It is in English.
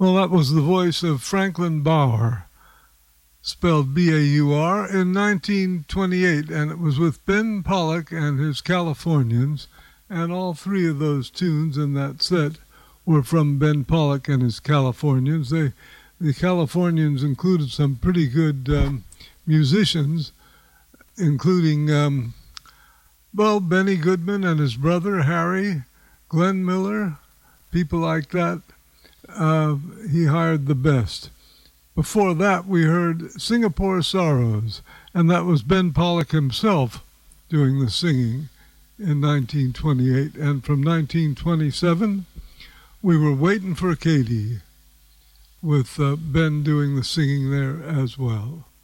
Well, that was the voice of Franklin Bauer, spelled B-A-U-R, in 1928, and it was with Ben Pollock and his Californians, and all three of those tunes in that set were from Ben Pollock and his Californians. The Californians included some pretty good musicians, including, Benny Goodman and his brother, Harry, Glenn Miller, people like that. He hired the best. Before that, we heard Singapore Sorrows, and that was Ben Pollock himself doing the singing in 1928. And from 1927, we were Waiting for Katie, with Ben doing the singing there as well.